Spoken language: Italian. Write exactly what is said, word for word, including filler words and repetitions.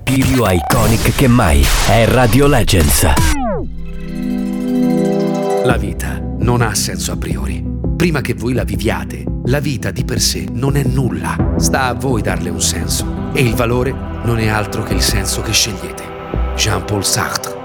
Più iconic che mai è Radio Legends. La vita non ha senso a priori. Prima che voi la viviate, la vita di per sé non è nulla. Sta a voi darle un senso. E il valore non è altro che il senso che scegliete. Jean-Paul Sartre.